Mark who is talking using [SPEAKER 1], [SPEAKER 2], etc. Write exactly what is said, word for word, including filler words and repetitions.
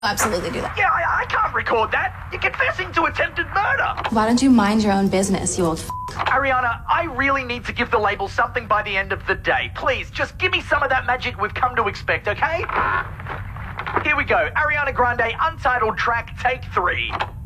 [SPEAKER 1] Absolutely do that.
[SPEAKER 2] Yeah, I, I can't record that. You're confessing to attempted murder.
[SPEAKER 1] Why don't you mind your own business, you old f***?
[SPEAKER 2] Ariana, I really need to give the label something by the end of the day. Please, just give me some of that magic we've come to expect, okay? Here we go. Ariana Grande, Untitled Track, take three.